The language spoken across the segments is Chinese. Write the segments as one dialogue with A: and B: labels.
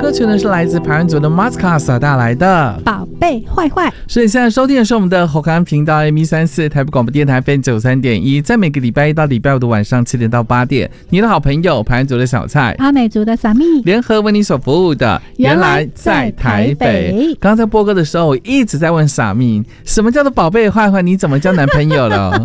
A: 歌曲呢是来自排湾族的 Masca 所带来的
B: 宝贝坏坏。
A: 所以现在收听的是我们的火康频道 AM134 台北广播电台 FM93.1，在每个礼拜一到礼拜五的晚上7点到8点，你的好朋友排湾族的小蔡、
B: 阿美族的萨蜜
A: 联合为你所服务的原来在台北。刚刚在播歌的时候，我一直在问萨蜜，什么叫做宝贝坏坏？你怎么交男朋友了？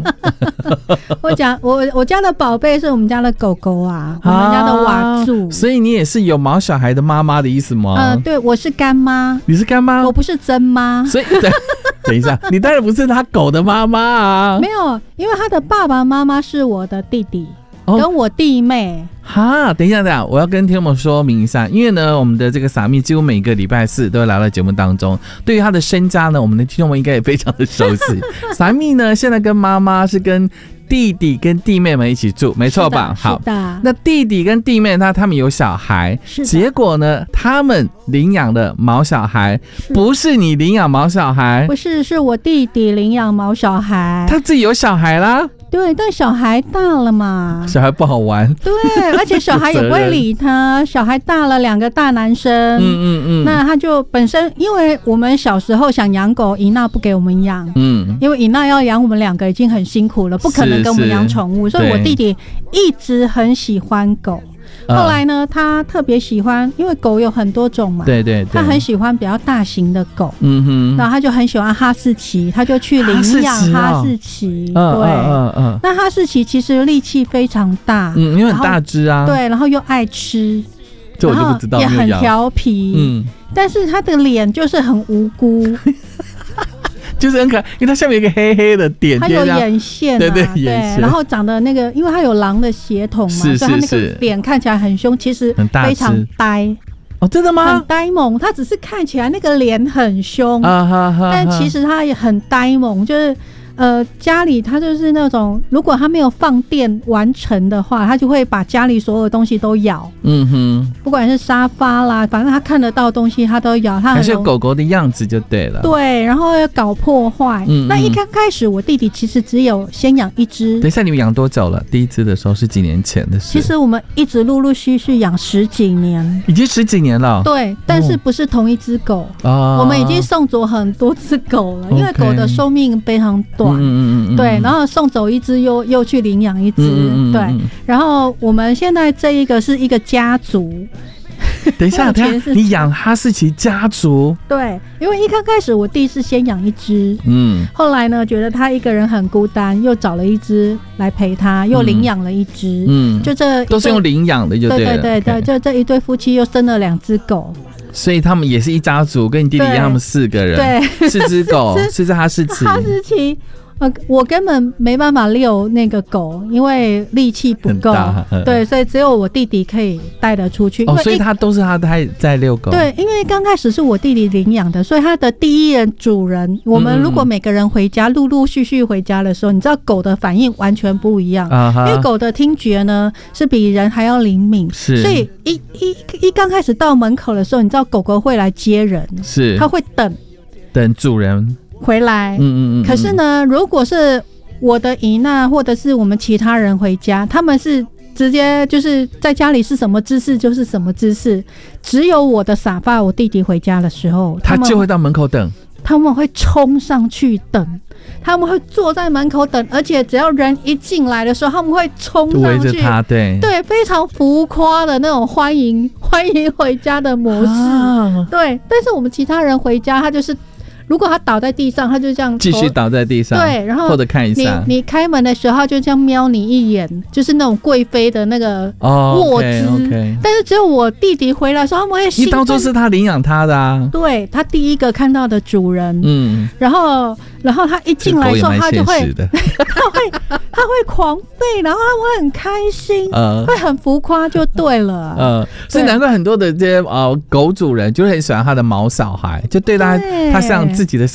B: 我家的宝贝是我们家的狗狗啊，我们家的瓦柱。
A: 所以你也是有毛小孩的妈妈的意思吗？
B: 对，我是干妈。
A: 你是干妈？
B: 我不是真妈。
A: 所以等一下，你当然不是他狗的妈妈啊。
B: 没有，因为他的爸爸妈妈是我的弟弟。跟我弟妹。
A: 等一下，我要跟听众们说明一下，因为呢，我们的这个萨蜜几乎每个礼拜四都会来到节目当中。对于他的身家呢，我们的听众们应该也非常的熟悉。萨蜜呢，现在跟妈妈是跟弟弟跟弟妹们一起住，没错吧？好的。那弟弟跟弟妹他们有小孩，结果呢，他们领养的毛小孩不是你领养毛小孩，
B: 不是，是我弟弟领养毛小孩，
A: 他自己有小孩啦。
B: 对，但小孩大了嘛，
A: 小孩不好玩。
B: 对，而且小孩也不会理他。小孩大了，2个大男生。那他就本身，因为我们小时候想养狗，姨娜不给我们养。因为姨娜要养我们2个已经很辛苦了，不可能跟我们养宠物，所以我弟弟一直很喜欢狗。后来呢，他特别喜欢，因为狗有很多种嘛，对，他很喜欢比较大型的狗，然后他就很喜欢哈士奇，他就去领养哈士奇，对，那哈士奇其实力气非常大，
A: 因为很大只啊，
B: 对，然后又爱吃，
A: 这我就不知道，
B: 也很调皮，但是他的脸就是很无辜。
A: 就是很可爱，因为它下面有一个黑黑的点，
B: 它有眼线，
A: 对，眼线，
B: 然后长得那个，因为它有狼的血统嘛，所以它那个脸看起来很凶，其实非常呆。
A: 哦，真的吗？
B: 很呆萌，它只是看起来那个脸很凶，但其实它也很呆萌，就是家里他就是那种，如果他没有放电完成的话，他就会把家里所有东西都咬。不管是沙发啦，反正他看得到的东西他都咬。他
A: 还是有狗狗的样子就对了。
B: 对，然后要搞破坏。那一刚开始我弟弟其实只有先养1只。
A: 等一下，你们养多久了？第一只的时候是几年前的事？
B: 其实我们一直陆陆续续养10几年，
A: 已经10几年了。
B: 对，但是不是同一只狗。我们已经送走很多只狗了，因为狗的寿命非常短。对，然后送走1只又去领养1只，对，然后我们现在这一个是一个家族。
A: 等一下，你养哈士奇家族？
B: 对，因为一刚开始我弟是先养1只，后来呢觉得他一个人很孤单，又找了1只来陪他，又领养了1只，就这
A: 都是用领养的就对了。
B: 对，就这一对夫妻又生了2只狗。
A: 所以他们也是一家族，跟你弟弟一样，他们4个人，对，4只狗，4只哈士奇。
B: 哈士奇，我根本没办法遛那个狗，因为力气不够，对，所以只有我弟弟可以带得出去。
A: 所以都是他在遛狗。
B: 对，因为刚开始是我弟弟领养的，所以他的第一任主人，我们如果每个人回家，陆陆续续回家的时候，你知道狗的反应完全不一样，因为狗的听觉呢是比人还要灵敏，所以一刚开始到门口的时候，你知道狗狗会来接人，是，它会等
A: 主人
B: 回来。可是呢，如果是我的姨娜或者是我们其他人回家，他们是直接就是在家里是什么姿势就是什么姿势，只有我的沙发，我弟弟回家的时候，
A: 他就会到门口等，
B: 他们会冲上去等，他们会坐在门口等，而且只要人一进来的时候，他们会冲上去
A: 围着他，对，
B: 非常浮夸的那种欢迎回家的模式，对。但是我们其他人回家，他就是如果他倒在地上，他就这样
A: 继续倒在地上，
B: 对，然后
A: 或者看一下
B: 你开门的时候，他就这样瞄你一眼，就是那种贵妃的那个卧姿。但是只有我弟弟回来的时候，他们会兴奋，
A: 你当作是他领养他的啊，
B: 对，他第一个看到的主人，然后他一进来的时候，他就会他会狂吠，然后他会很开心，会很浮夸就对了。
A: 所以难怪很多的这些狗主人就很喜欢他的毛小孩，就对他像自己的